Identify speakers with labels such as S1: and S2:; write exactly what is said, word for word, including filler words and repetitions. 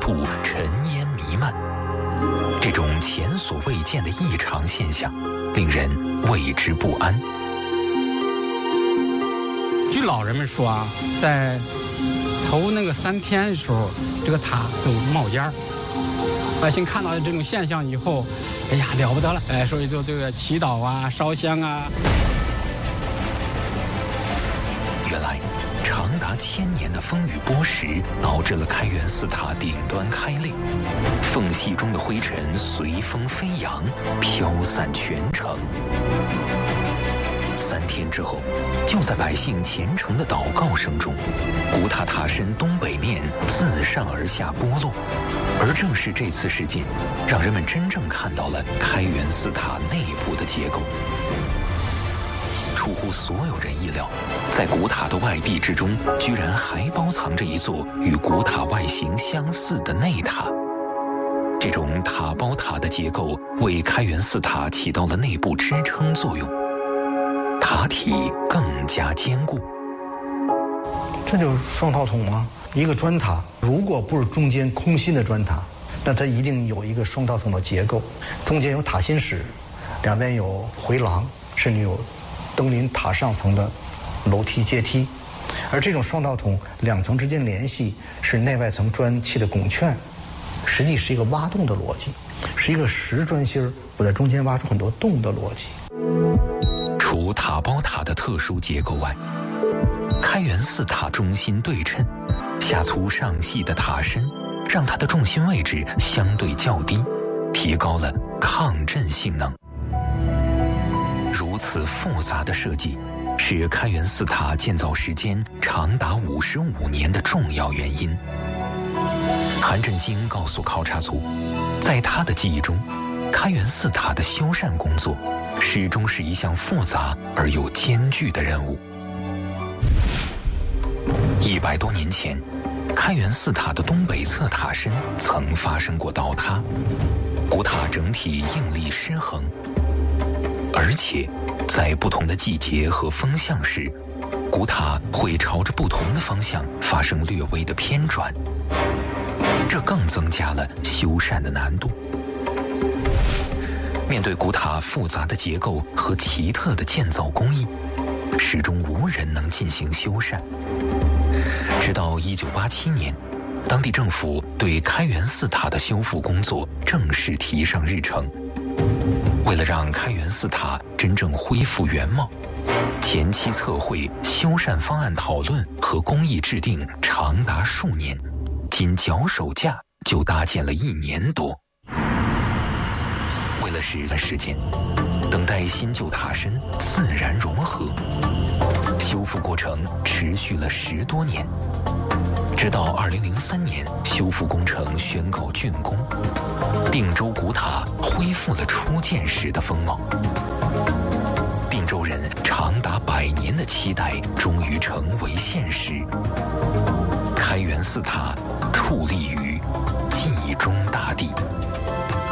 S1: 度尘烟弥漫。这种前所未见的异常现象，令人为之不安。
S2: 据老人们说啊，在头那个三天的时候，这个塔都冒烟儿。百姓看到这种现象以后，哎呀，了不得了，哎，所以就这个祈祷啊、烧香啊。
S1: 原来，长达千年的风雨剥蚀，导致了开元寺塔顶端开裂，缝隙中的灰尘随风飞扬，飘散全城。三天之后，就在百姓虔诚的祷告声中，古塔塔身东北面自上而下剥落。而正是这次事件，让人们真正看到了开元寺塔内部的结构。出乎所有人意料，在古塔的外壁之中，居然还包藏着一座与古塔外形相似的内塔。这种塔包塔的结构为开元寺塔起到了内部支撑作用，塔体更加坚固。
S3: 这就是双套筒吗？一个砖塔，如果不是中间空心的砖塔，那它一定有一个双套筒的结构，中间有塔心室，两边有回廊，甚至有登临塔上层的楼梯阶梯。而这种双套筒两层之间联系是内外层砖砌的拱券，实际是一个挖洞的逻辑，是一个实砖芯儿我在中间挖出很多洞的逻辑。
S1: 除塔包塔的特殊结构外，开元寺塔中心对称，下粗上细的塔身让它的重心位置相对较低，提高了抗震性能。如此复杂的设计是开元寺塔建造时间长达五十五年的重要原因。韩振京告诉考察组，在他的记忆中，开元寺塔的修缮工作始终是一项复杂而又艰巨的任务。一百多年前，开元寺塔的东北侧塔身曾发生过倒塌，古塔整体应力失衡，而且在不同的季节和风向时，古塔会朝着不同的方向发生略微的偏转，这更增加了修缮的难度。面对古塔复杂的结构和奇特的建造工艺，始终无人能进行修缮。直到一九八七年，当地政府对开元寺塔的修复工作正式提上日程。为了让开元寺塔真正恢复原貌，前期测绘、修缮方案讨论和工艺制定长达数年，仅脚手架就搭建了一年多。为了使在时间等待新旧塔身自然融合，修复过程持续了十多年，直到二零零三年，修复工程宣告竣工，定州古塔恢复了初建时的风貌。定州人长达百年的期待终于成为现实，开元寺塔矗立于冀中大地。